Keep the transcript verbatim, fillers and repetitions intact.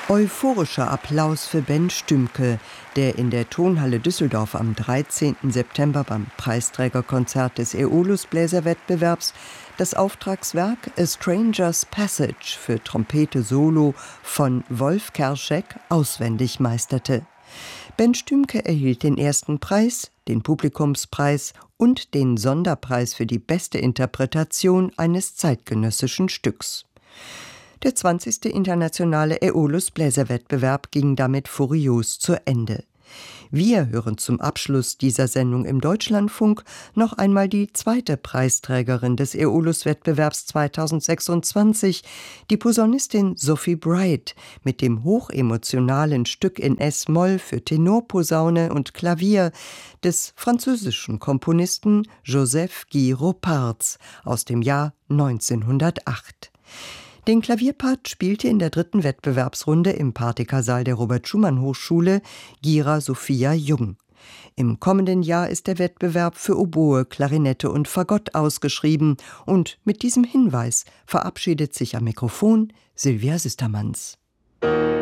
Euphorischer Applaus für Ben Stümke, der in der Tonhalle Düsseldorf am dreizehnten September beim Preisträgerkonzert des Äolus-Bläserwettbewerbs das Auftragswerk A Stranger's Passage für Trompete Solo von Wolf Kerschek auswendig meisterte. Ben Stümke erhielt den ersten Preis, den Publikumspreis und den Sonderpreis für die beste Interpretation eines zeitgenössischen Stücks. Der zwanzigste internationale Äolus-Bläserwettbewerb ging damit furios zu Ende. Wir hören zum Abschluss dieser Sendung im Deutschlandfunk noch einmal die zweite Preisträgerin des Äolus-Wettbewerbs zweitausendsechsundzwanzig, die Posaunistin Sophie Bright, mit dem hochemotionalen Stück in Es-Moll für Tenorposaune und Klavier des französischen Komponisten Joseph Guy Roparts aus dem Jahr neunzehnhundertacht. Den Klavierpart spielte in der dritten Wettbewerbsrunde im Parthekersaal der Robert-Schumann-Hochschule Gira Sophia Jung. Im kommenden Jahr ist der Wettbewerb für Oboe, Klarinette und Fagott ausgeschrieben und mit diesem Hinweis verabschiedet sich am Mikrofon Sylvia Sistermanns.